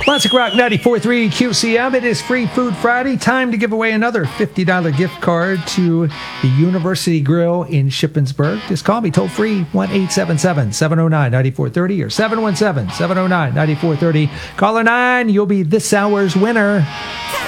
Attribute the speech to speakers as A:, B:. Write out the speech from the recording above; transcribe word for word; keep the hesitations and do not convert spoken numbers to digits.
A: Classic Rock ninety-four point three Q C M. It is Free Food Friday. Time to give away another fifty dollars gift card to the University Grill in Shippensburg. Just call me toll free, one eight seven seven, seven oh nine, nine four three oh or seven one seven, seven oh nine, nine four three oh. Caller nine, you'll be this hour's winner.